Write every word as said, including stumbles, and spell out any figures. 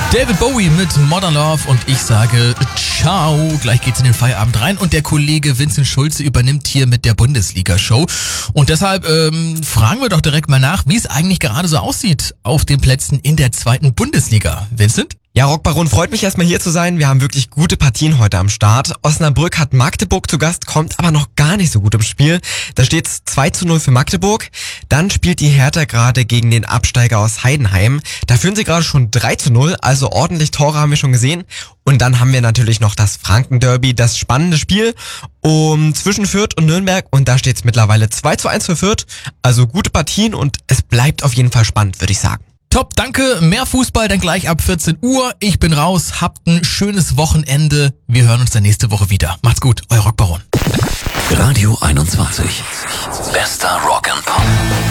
David Bowie mit Modern Love und ich sage ciao. Gleich geht's in den Feierabend rein und der Kollege Vincent Schulze übernimmt hier mit der Bundesliga-Show. Und deshalb ähm, fragen wir doch direkt mal nach, wie es eigentlich gerade so aussieht auf den Plätzen in der zweiten Bundesliga. Vincent? Ja, Rockbaron, freut mich erstmal hier zu sein. Wir haben wirklich gute Partien heute am Start. Osnabrück hat Magdeburg zu Gast, kommt aber noch gar nicht so gut im Spiel. Da steht's zwei zu null für Magdeburg. Dann spielt die Hertha gerade gegen den Absteiger aus Heidenheim. Da führen sie gerade schon drei zu null, also ordentlich Tore haben wir schon gesehen. Und dann haben wir natürlich noch das Franken-Derby, das spannende Spiel um zwischen Fürth und Nürnberg. Und da steht's mittlerweile zwei zu eins für Fürth. Also gute Partien und es bleibt auf jeden Fall spannend, würde ich sagen. Top, danke. Mehr Fußball dann gleich ab vierzehn Uhr. Ich bin raus. Habt ein schönes Wochenende. Wir hören uns dann nächste Woche wieder. Macht's gut, euer Rockbaron. Radio einundzwanzig. Bester Rock and Pop.